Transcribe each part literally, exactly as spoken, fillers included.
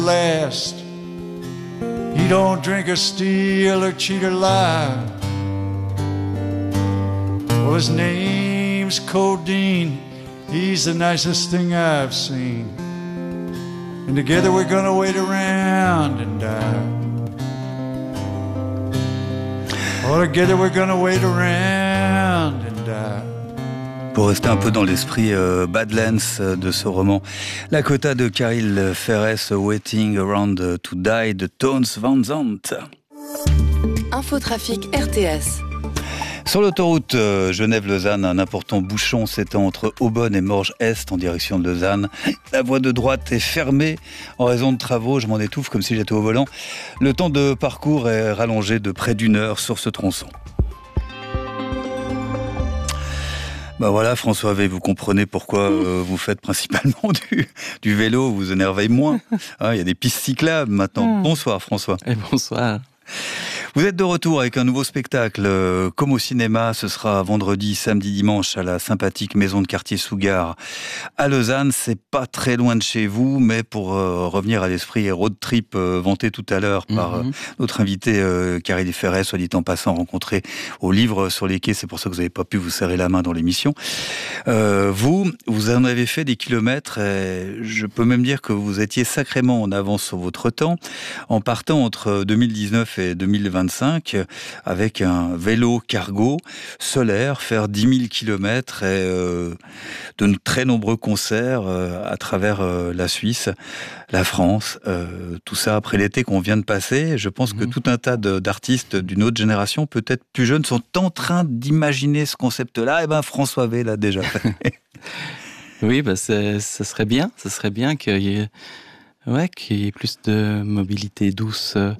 last. He don't drink or steal or cheat or lie. Well, his name's Codeine. He's the nicest thing I've seen. And together we're gonna wait around and die. Oh, together we're gonna wait around and die. Pour rester un peu dans l'esprit euh, Badlands euh, de ce roman, Lakota de Caril Ferres, Waiting Around to Die de Tones Van Zandt. Infotrafic R T S. Sur l'autoroute euh, Genève-Lausanne, un important bouchon s'étend entre Aubonne et Morges-Est en direction de Lausanne. La voie de droite est fermée en raison de travaux. Je m'en étouffe comme si j'étais au volant. Le temps de parcours est rallongé de près d'une heure sur ce tronçon. Ben voilà, François V, vous comprenez pourquoi euh, vous faites principalement du, du vélo, vous vous énervez moins. Hein, il y a des pistes cyclables maintenant. Bonsoir François. Et bonsoir. Vous êtes de retour avec un nouveau spectacle, euh, comme au cinéma, ce sera vendredi, samedi, dimanche à la sympathique maison de quartier Sougar à Lausanne. C'est pas très loin de chez vous, mais pour euh, revenir à l'esprit road trip euh, vanté tout à l'heure par mm-hmm. euh, notre invité euh, Caril Ferres, soit dit en passant, rencontré au livre sur les quais, c'est pour ça que vous n'avez pas pu vous serrer la main dans l'émission. Euh, vous, vous en avez fait des kilomètres, et je peux même dire que vous étiez sacrément en avance sur votre temps, en partant entre deux mille dix-neuf et deux mille vingt-cinq avec un vélo cargo solaire, faire dix mille kilomètres et euh, de très nombreux concerts euh, à travers euh, la Suisse, la France, euh, tout ça après l'été qu'on vient de passer. Je pense mmh. que tout un tas de, d'artistes d'une autre génération, peut-être plus jeunes, sont en train d'imaginer ce concept-là. Et ben François V l'a déjà fait. Oui, bah c'est, ça serait bien, ça serait bien qu'il y ait, ouais, qu'il y ait plus de mobilité douce euh,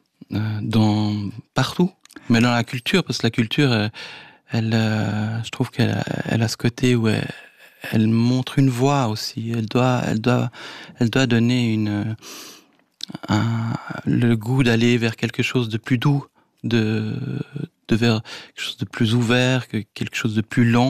dans partout, mais dans la culture, parce que la culture, elle, elle euh, je trouve qu'elle elle a ce côté où elle, elle montre une voie aussi. Elle doit, elle doit, elle doit donner une, un, le goût d'aller vers quelque chose de plus doux, de, de vers quelque chose de plus ouvert, que quelque chose de plus lent.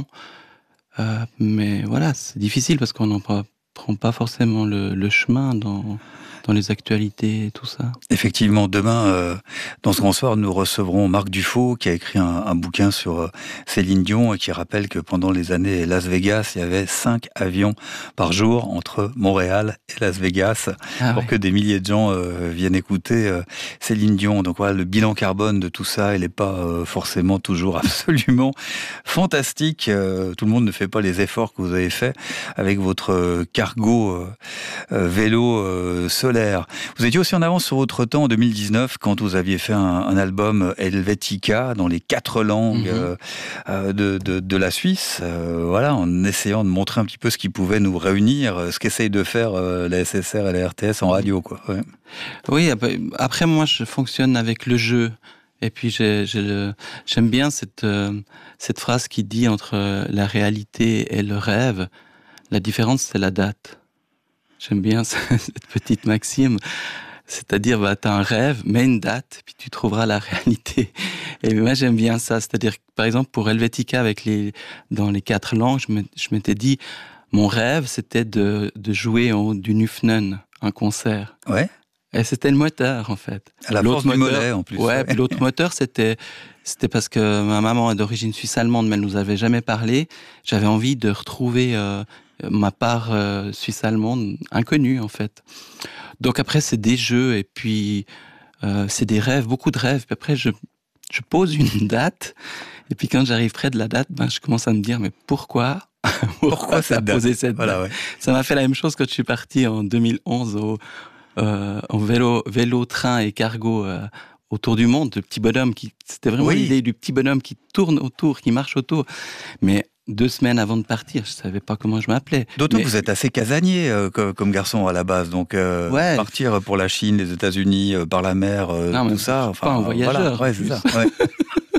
Euh, mais voilà, c'est difficile parce qu'on n'en prend pas forcément le, le chemin dans dans les actualités et tout ça. Effectivement, demain, euh, dans ce grand soir, nous recevrons Marc Dufaux, qui a écrit un, un bouquin sur euh, Céline Dion et qui rappelle que pendant les années Las Vegas, il y avait cinq avions par jour entre Montréal et Las Vegas ah pour ouais. que des milliers de gens euh, viennent écouter euh, Céline Dion. Donc voilà, le bilan carbone de tout ça, il n'est pas euh, forcément toujours absolument fantastique. Euh, tout le monde ne fait pas les efforts que vous avez faits avec votre euh, cargo euh, euh, vélo euh, solaire. Vous étiez aussi en avance sur votre temps en deux mille dix-neuf quand vous aviez fait un, un album Helvetica dans les quatre langues mmh. euh, de, de, de la Suisse, euh, voilà, en essayant de montrer un petit peu ce qui pouvait nous réunir, ce qu'essaye de faire euh, la S S R et la R T S en radio, quoi. Ouais. Oui, après moi je fonctionne avec le jeu. Et puis j'ai, j'ai le, j'aime bien cette, euh, cette phrase qui dit entre la réalité et le rêve, la différence c'est la date. J'aime bien cette petite maxime, c'est-à-dire bah, tu as un rêve, mets une date, puis tu trouveras la réalité. Et moi j'aime bien ça, c'est-à-dire par exemple pour Helvetica avec les, dans les quatre langues, je, me, je m'étais dit, mon rêve c'était de, de jouer en haut du Nufnen, un concert. Ouais. Et c'était le moteur en fait. À la l'autre force moteur, du mollet en plus. Ouais, ouais. Puis l'autre moteur c'était, c'était parce que ma maman est d'origine suisse-allemande, mais elle nous avait jamais parlé. J'avais envie de retrouver... Euh, ma part euh, suisse-allemande inconnue en fait. Donc après c'est des jeux et puis euh, c'est des rêves, beaucoup de rêves. Puis après je je pose une date et puis quand j'arrive près de la date, ben je commence à me dire mais pourquoi pourquoi, pourquoi ça a posé cette voilà, date. Ouais. Ça m'a fait la même chose quand je suis parti en deux mille onze au euh, en vélo vélo train et cargo euh, autour du monde, le petit bonhomme qui c'était vraiment oui. l'idée du petit bonhomme qui tourne autour, qui marche autour. Mais deux semaines avant de partir, je savais pas comment je m'appelais. D'autant mais... que vous êtes assez casanier euh, comme, comme garçon à la base, donc euh, ouais. partir pour la Chine, les États-Unis, euh, par la mer, euh, non, tout ça. Enfin, pas un voyageur. Voilà. Ouais, c'est ça. Ouais.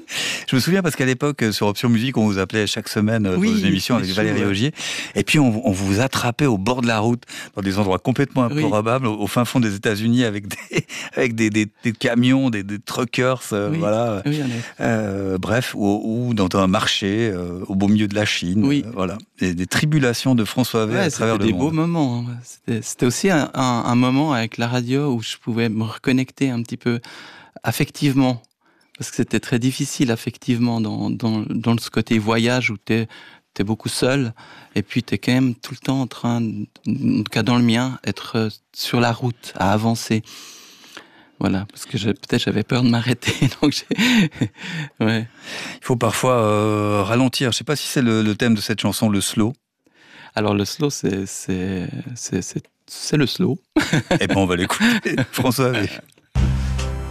Je me souviens parce qu'à l'époque, sur Option Musique, on vous appelait chaque semaine oui, dans une émission avec Valérie Augier. Et puis, on, on vous attrapait au bord de la route, dans des endroits complètement improbables, oui. au, au fin fond des États-Unis, avec des, avec des, des, des camions, des, des truckers, euh, oui. voilà. Oui, euh, bref, ou, ou dans un marché, euh, au beau milieu de la Chine. Oui. Euh, voilà. Et des tribulations de François Havet ouais, à travers le monde. monde. C'était des beaux moments. C'était, c'était aussi un, un, un moment avec la radio où je pouvais me reconnecter un petit peu affectivement. Parce que c'était très difficile affectivement dans, dans, dans ce côté voyage où t'es, t'es beaucoup seul et puis t'es quand même tout le temps en train, en tout cas dans le mien, être sur la route, à avancer. Voilà, parce que je, peut-être j'avais peur de m'arrêter, donc j'ai... ouais. Il faut parfois euh, ralentir. Je ne sais pas si c'est le, le thème de cette chanson, le slow. Alors le slow, c'est, c'est, c'est, c'est, c'est le slow. Eh bien, on va l'écouter. François Havet.